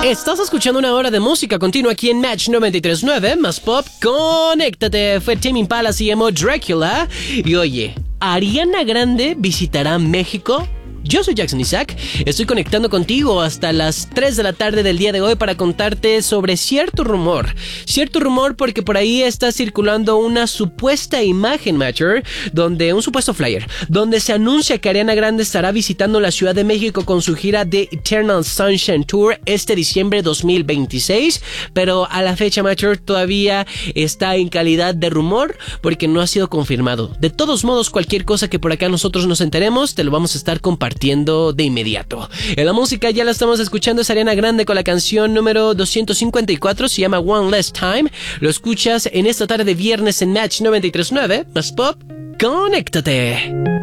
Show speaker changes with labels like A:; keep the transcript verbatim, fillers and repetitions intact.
A: Estás escuchando una hora de música continua aquí en Match noventa y tres punto nueve, más pop, conéctate. Fue Tame Impala, se llamó Dracula. Y oye, ¿Ariana Grande visitará México? Yo soy Jackson Isaac, estoy conectando contigo hasta las tres de la tarde del día de hoy para contarte sobre cierto rumor. Cierto rumor porque por ahí está circulando una supuesta imagen, Matcher, donde un supuesto flyer, donde se anuncia que Ariana Grande estará visitando la Ciudad de México con su gira de Eternal Sunshine Tour este diciembre dos mil veintiséis, pero a la fecha, Matcher, todavía está en calidad de rumor porque no ha sido confirmado. De todos modos, cualquier cosa que por acá nosotros nos enteremos, te lo vamos a estar compartiendo de inmediato. En la música ya la estamos escuchando, es Ariana Grande con la canción número doscientos cincuenta y cuatro, se llama One Less Time. Lo escuchas en esta tarde de viernes en Match noventa y tres punto nueve, más pop, conéctate.